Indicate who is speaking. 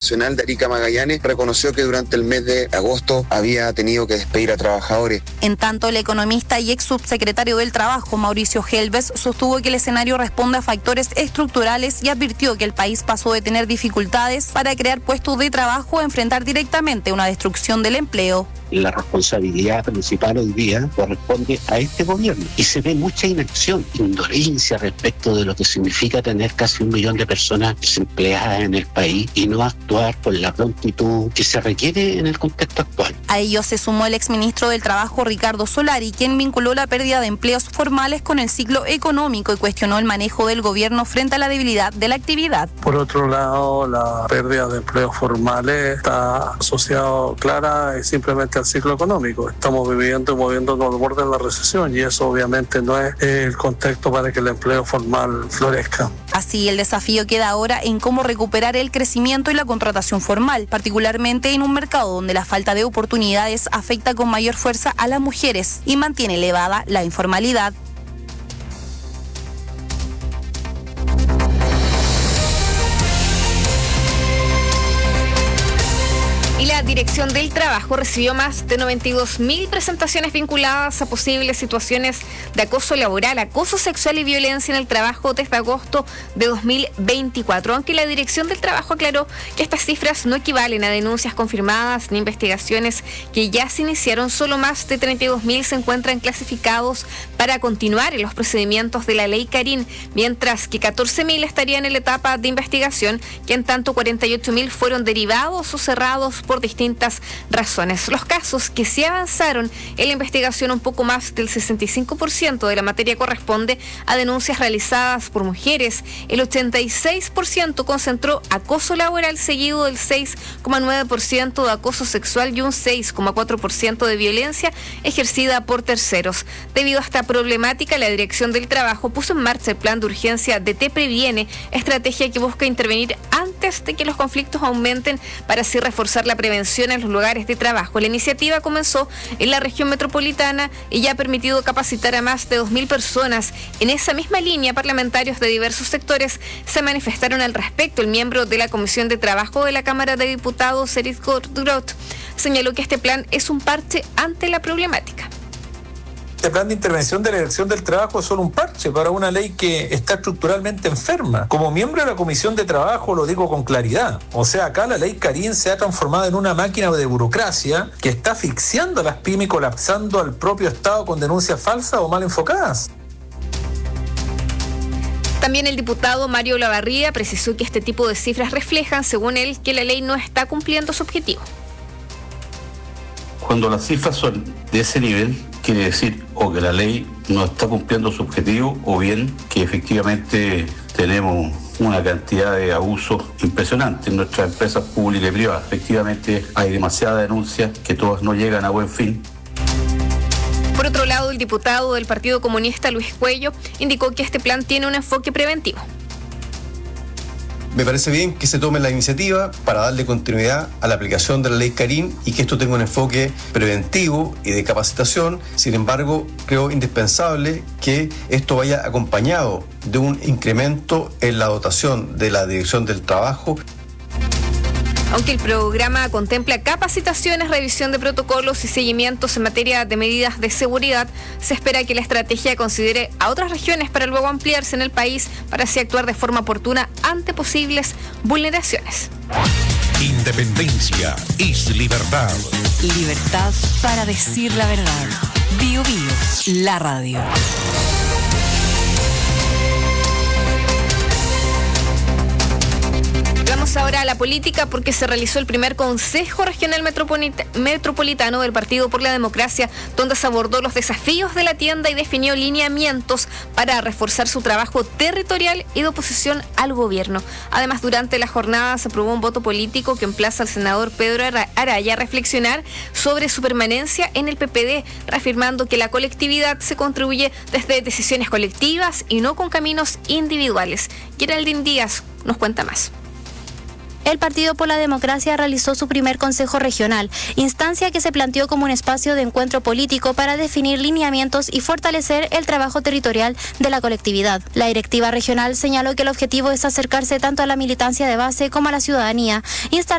Speaker 1: Nacional de Arica Magallanes reconoció que durante el mes de agosto había tenido que despedir a trabajadores.
Speaker 2: En tanto, el economista y ex subsecretario del Trabajo, Mauricio Helves, sostuvo que el escenario responde a factores estructurales y advirtió que el país pasó de tener dificultades para crear puestos de trabajo a enfrentar directamente una destrucción del empleo.
Speaker 3: La responsabilidad principal hoy día corresponde a este gobierno y se ve mucha inacción, indolencia respecto de lo que significa tener casi 1 millón de personas desempleadas en el país y no actuar con la prontitud que se requiere en el contexto actual.
Speaker 2: A ello se sumó el exministro del Trabajo, Ricardo Solari, quien vinculó la pérdida de empleos formales con el ciclo económico y cuestionó el manejo del gobierno frente a la debilidad de la actividad.
Speaker 4: Por otro lado, la pérdida de empleos formales está asociado clara y simplemente al ciclo económico. Estamos viviendo y moviéndonos al borde de la recesión y eso obviamente no es el contexto para que el empleo formal florezca.
Speaker 2: Así, el desafío queda ahora en cómo recuperar el crecimiento y la contratación formal, particularmente en un mercado donde la falta de oportunidades afecta con mayor fuerza a las mujeres y mantiene elevada la informalidad.
Speaker 5: Y la Dirección del Trabajo recibió más de 92.000 presentaciones vinculadas a posibles situaciones de acoso laboral, acoso sexual y violencia en el trabajo desde agosto de 2024. Aunque la Dirección del Trabajo aclaró que estas cifras no equivalen a denuncias confirmadas ni investigaciones que ya se iniciaron, solo más de 32.000 se encuentran clasificados para continuar en los procedimientos de la Ley Carín, mientras que 14.000 estarían en la etapa de investigación, que en tanto 48.000 fueron derivados o cerrados por distintas razones. Los casos que sí avanzaron en la investigación, un poco más del 65% de la materia corresponde a denuncias realizadas por mujeres. El 86% concentró acoso laboral, seguido del 6,9% de acoso sexual y un 6,4% de violencia ejercida por terceros. Debido a esta problemática, la Dirección del Trabajo puso en marcha el plan de urgencia de Te Previene, estrategia que busca intervenir antes de que los conflictos aumenten para así reforzar la prevención en los lugares de trabajo. La iniciativa comenzó en la región metropolitana y ya ha permitido capacitar a más de 2.000 personas. En esa misma línea, parlamentarios de diversos sectores se manifestaron al respecto. El miembro de la Comisión de Trabajo de la Cámara de Diputados, Eric Gordurot, señaló que este plan es un parche ante la problemática.
Speaker 6: Este plan de intervención de la Dirección del Trabajo es solo un parche para una ley que está estructuralmente enferma. Como miembro de la Comisión de Trabajo lo digo con claridad. O sea, acá la ley Carín se ha transformado en una máquina de burocracia que está asfixiando a las pymes y colapsando al propio Estado con denuncias falsas o mal enfocadas.
Speaker 5: También el diputado Mario Olavarría precisó que este tipo de cifras reflejan, según él, que la ley no está cumpliendo su objetivo.
Speaker 7: Cuando las cifras son de ese nivel, quiere decir o que la ley no está cumpliendo su objetivo o bien que efectivamente tenemos una cantidad de abusos impresionantes en nuestras empresas públicas y privadas. Efectivamente hay demasiadas denuncias que todas no llegan a buen fin.
Speaker 5: Por otro lado, el diputado del Partido Comunista, Luis Cuello, indicó que este plan tiene un enfoque preventivo.
Speaker 8: Me parece bien que se tome la iniciativa para darle continuidad a la aplicación de la ley Carín y que esto tenga un enfoque preventivo y de capacitación. Sin embargo, creo indispensable que esto vaya acompañado de un incremento en la dotación de la Dirección del Trabajo.
Speaker 5: Aunque el programa contempla capacitaciones, revisión de protocolos y seguimientos en materia de medidas de seguridad, se espera que la estrategia considere a otras regiones para luego ampliarse en el país para así actuar de forma oportuna ante posibles vulneraciones.
Speaker 9: Independencia es libertad.
Speaker 10: Libertad para decir la verdad. Bio Bio, la radio.
Speaker 5: Vamos ahora a la política porque se realizó el primer Consejo Regional Metropolitano del Partido por la Democracia, donde se abordó los desafíos de la tienda y definió lineamientos para reforzar su trabajo territorial y de oposición al gobierno. Además, durante la jornada se aprobó un voto político que emplaza al senador Pedro Araya a reflexionar sobre su permanencia en el PPD, reafirmando que la colectividad se construye desde decisiones colectivas y no con caminos individuales. Geraldine Díaz nos cuenta más.
Speaker 11: El Partido por la Democracia realizó su primer Consejo Regional, instancia que se planteó como un espacio de encuentro político para definir lineamientos y fortalecer el trabajo territorial de la colectividad. La directiva regional señaló que el objetivo es acercarse tanto a la militancia de base como a la ciudadanía,